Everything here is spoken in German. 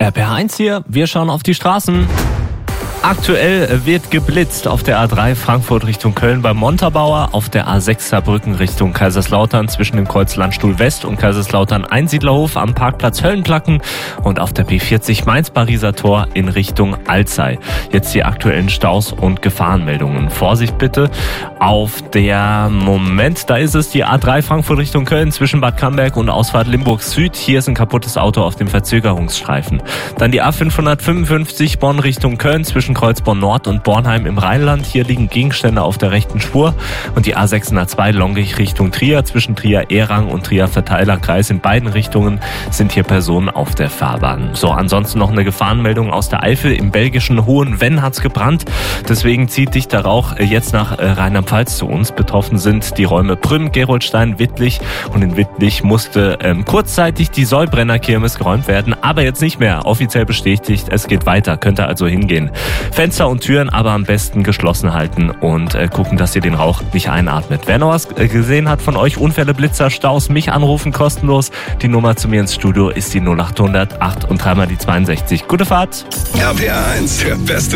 RPR1 hier, wir schauen auf die Straßen. Aktuell wird geblitzt auf der A3 Frankfurt Richtung Köln bei Montabaur, auf der A6 Saarbrücken Richtung Kaiserslautern zwischen dem Kreuz Landstuhl West und Kaiserslautern Einsiedlerhof am Parkplatz Höllenplacken und auf der B40 Mainz-Pariser Tor in Richtung Alzey. Jetzt die aktuellen Staus und Gefahrenmeldungen. Vorsicht bitte auf der da ist es, die A3 Frankfurt Richtung Köln zwischen Bad Camberg und Ausfahrt Limburg Süd. Hier ist ein kaputtes Auto auf dem Verzögerungsstreifen. Dann die A555 Bonn Richtung Köln zwischen Kreuzborn Nord und Bornheim im Rheinland. Hier liegen Gegenstände auf der rechten Spur. Und die A602 Longich Richtung Trier zwischen Trier-Ehrang und Trier-Verteilerkreis. In beiden Richtungen sind hier Personen auf der Fahrbahn. So, ansonsten noch eine Gefahrenmeldung aus der Eifel. Im belgischen Hohenvenn hat's gebrannt. Deswegen zieht dichter Rauch jetzt nach Rheinland-Pfalz zu uns. Betroffen sind die Räume Prünn, Gerolstein, Wittlich. Und in Wittlich musste kurzzeitig die Säubrenner-Kirmes geräumt werden. Aber jetzt nicht mehr. Offiziell bestätigt, es geht weiter. Könnte also hingehen. Fenster und Türen aber am besten geschlossen halten und gucken, dass ihr den Rauch nicht einatmet. Wer noch was gesehen hat von euch, Unfälle, Blitzer, Staus, mich anrufen, kostenlos. Die Nummer zu mir ins Studio ist die 0800 8 und 3 mal die 62. Gute Fahrt! RPR1, der beste